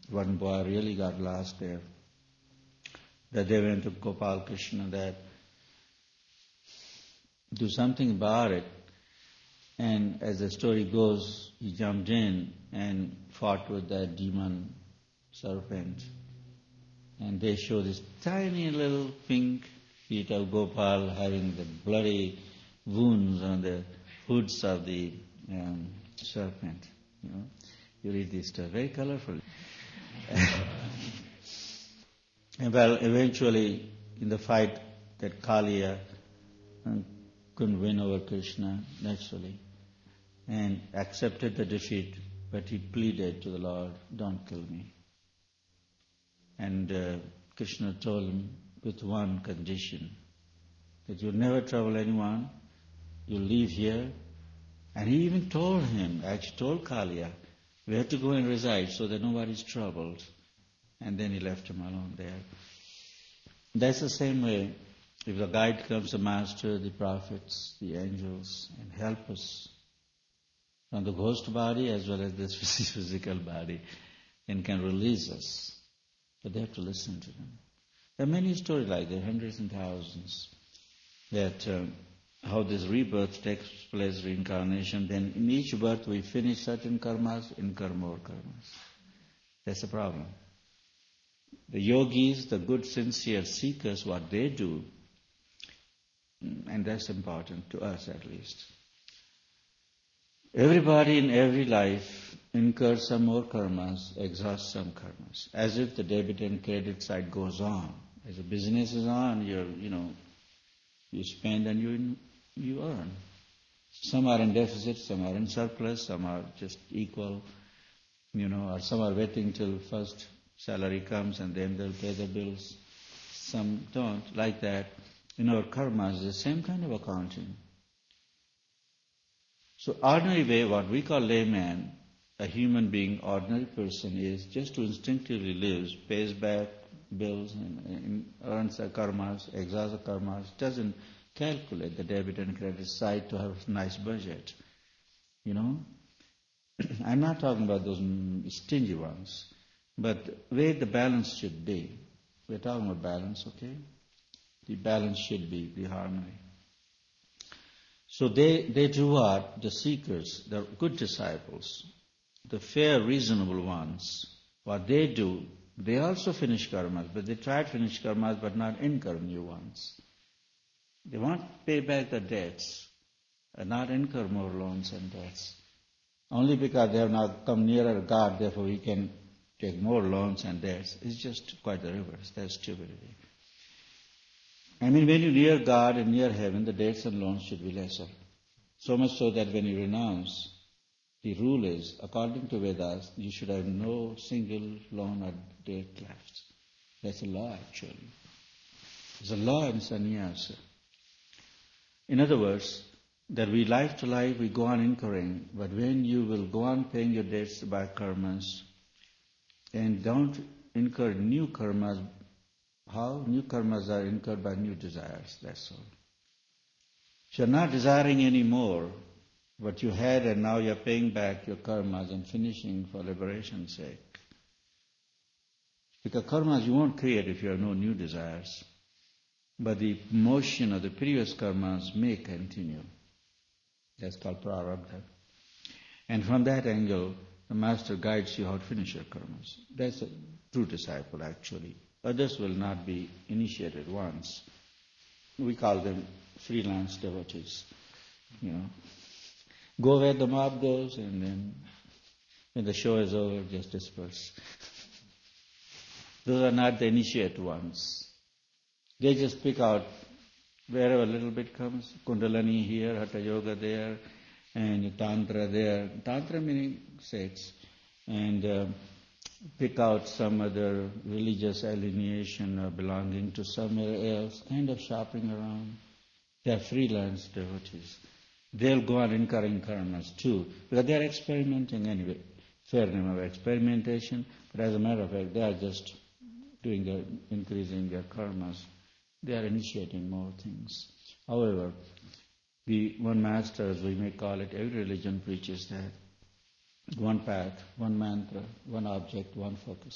one boy really got lost there. That they went to Gopal Krishna, that do something about it. And as the story goes, he jumped in and fought with that demon serpent. And they show this tiny little pink feet of Gopal having the bloody wounds on the hoods of the serpent. You read this stuff, very colorful. And well, eventually, in the fight, that Kaliya couldn't win over Krishna naturally, and accepted the defeat, but he pleaded to the Lord, "Don't kill me." And Krishna told him with one condition, that you'll never trouble anyone, you'll leave here. And he even told him, actually told Kaliya, we have to go and reside so that nobody's troubled. And then he left him alone there. That's the same way. If the guide comes, the master, the prophets, the angels, and help us from the ghost body as well as this physical body, and can release us. But they have to listen to them. There are many stories like that, hundreds and thousands, that how this rebirth takes place, reincarnation. Then in each birth we finish certain karmas, incur more karmas. That's the problem. The yogis, the good sincere seekers, what they do, and that's important to us at least. Everybody in every life incurs some more karmas, exhausts some karmas, as if the debit and credit side goes on. As the business is on, you spend and you earn. Some are in deficit, some are in surplus, some are just equal, or some are waiting till first salary comes and then they'll pay the bills. Some don't. Like that, in our karmas, the same kind of accounting. So ordinary way, what we call layman, a human being, ordinary person, is just to instinctively lives, pays back bills and earns the karmas, exhausts the karmas, doesn't calculate the debit and credit side to have a nice budget. I'm not talking about those stingy ones, but where the balance should be. We're talking about balance, okay? The balance should be the harmony. So they do what? The seekers, the good disciples, the fair, reasonable ones, what they do, they also finish karmas, but they try to finish karmas but not incur new ones. They want to pay back the debts and not incur more loans and debts. Only because they have now come nearer God, therefore we can take more loans and debts. It's just quite the reverse. That's stupidity. When you near God and near heaven, the debts and loans should be lesser. So much so that when you renounce, the rule is, according to Vedas, you should have no single loan or debt left. That's a law, actually. It's a law in sannyasa. In other words, that we life to life, we go on incurring, but when you will go on paying your debts by karmas, and don't incur new karmas. How? New karmas are incurred by new desires, that's all. If you're not desiring any more what you had and now you're paying back your karmas and finishing for liberation's sake. Because karmas you won't create if you have no new desires. But the motion of the previous karmas may continue. That's called prarabdha. And from that angle, the master guides you how to finish your karmas. That's a true disciple, actually. Others will not be initiated once. We call them freelance devotees. Go where the mob goes, and then when the show is over, just disperse. Those are not the initiate ones. They just pick out wherever a little bit comes, Kundalini here, Hatha Yoga there, and Tantra there. Tantra meaning sex. And pick out some other religious alienation or belonging to somewhere else, kind of shopping around. They are freelance devotees. They'll go on incurring karmas too, because they are experimenting anyway. Fair name of experimentation, but as a matter of fact, they are just increasing their karmas. They are initiating more things. However, the one master, as we may call it, every religion preaches that one path, one mantra, one object, one focus.